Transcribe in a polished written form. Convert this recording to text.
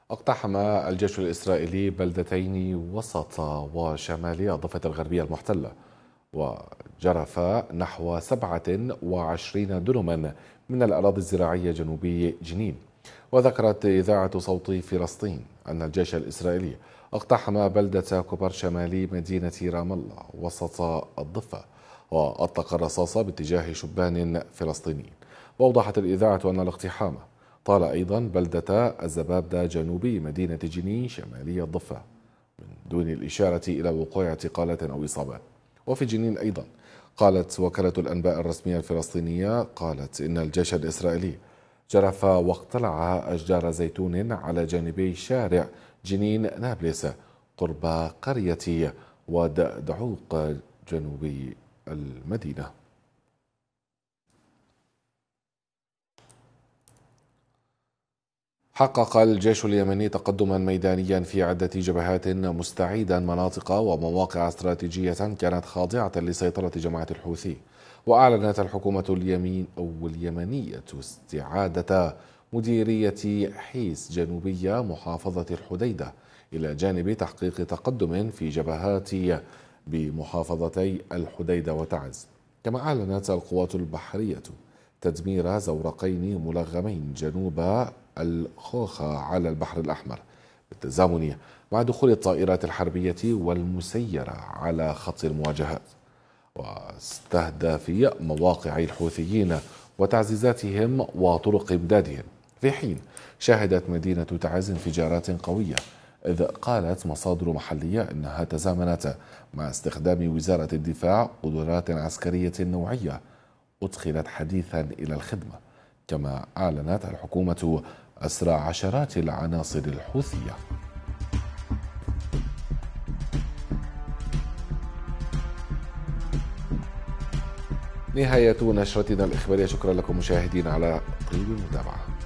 اقتحم الجيش الإسرائيلي بلدتين وسط وشمالي الضفة الغربية المحتلة، وجرف نحو 27 دنما من الأراضي الزراعية جنوبي جنين. وذكرت إذاعة صوت فلسطين أن الجيش الإسرائيلي اقتحم بلدة كوبر شمالي مدينة رام الله وسط الضفة، وأطلق الرصاص باتجاه شبان فلسطينيين. وأوضحت الإذاعة أن الاقتحام طال أيضا بلدة الزبابدة جنوبي مدينة جنين شمالي الضفة، من دون الإشارة إلى وقوع اعتقالات أو إصابات. وفي جنين أيضا قالت وكالة الأنباء الرسمية الفلسطينية إن الجيش الإسرائيلي جرف واقتلع أشجار زيتون على جانبي شارع جنين نابلس قرب قرية واد دعوق جنوب المدينة. حقق الجيش اليمني تقدما ميدانيا في عدة جبهات، مستعيدا مناطق ومواقع استراتيجية كانت خاضعة لسيطرة جماعة الحوثي. وأعلنت الحكومة اليمنية استعادة مديرية حيس جنوبية محافظة الحديدة، إلى جانب تحقيق تقدم في جبهات بمحافظتي الحديدة وتعز. كما أعلنت القوات البحرية تدمير زورقين ملغمين جنوب الخوخة على البحر الأحمر، بالتزامن مع دخول الطائرات الحربية والمسيرة على خط المواجهات واستهداف مواقع الحوثيين وتعزيزاتهم وطرق إمدادهم. في حين شهدت مدينة تعز انفجارات قوية، إذ قالت مصادر محلية أنها تزامنت مع استخدام وزارة الدفاع قدرات عسكرية نوعية أدخلت حديثا إلى الخدمة. كما أعلنت الحكومة أسرى عشرات العناصر الحوثية. نهاية نشرتنا الإخبارية، شكرا لكم مشاهدين على طيب المتابعة.